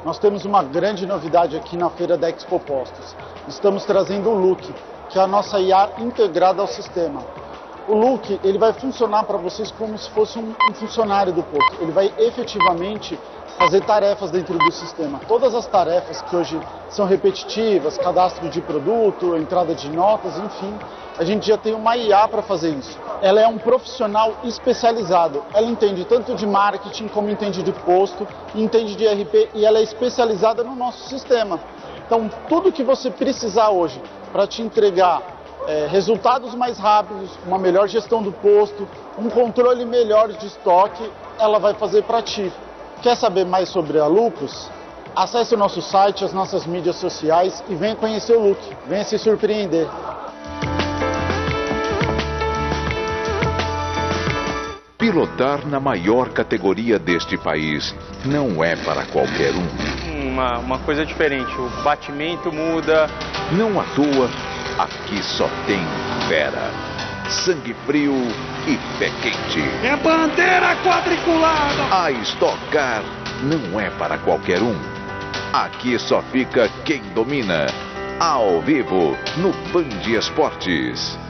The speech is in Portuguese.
nós temos uma grande novidade aqui na feira da Expo Postos. Estamos trazendo o Look, que é a nossa IA integrada ao sistema. O Look, ele vai funcionar para vocês como se fosse um funcionário do posto. Ele vai efetivamente fazer tarefas dentro do sistema. Todas as tarefas que hoje são repetitivas, cadastro de produto, entrada de notas, enfim, a gente já tem uma IA para fazer isso. Ela é um profissional especializado. Ela entende tanto de marketing como entende de posto, entende de ERP e ela é especializada no nosso sistema. Então, tudo que você precisar hoje para te entregar resultados mais rápidos, uma melhor gestão do posto, um controle melhor de estoque, ela vai fazer para ti. Quer saber mais sobre a Lucros? Acesse o nosso site, as nossas mídias sociais e venha conhecer o Look, venha se surpreender. Pilotar na maior categoria deste país não é para qualquer um. Uma coisa diferente, o batimento muda. Não à toa, aqui só tem fera, sangue frio e pé quente. É bandeira quadriculada! A Stock Car não é para qualquer um. Aqui só fica quem domina. Ao vivo no Band Esportes.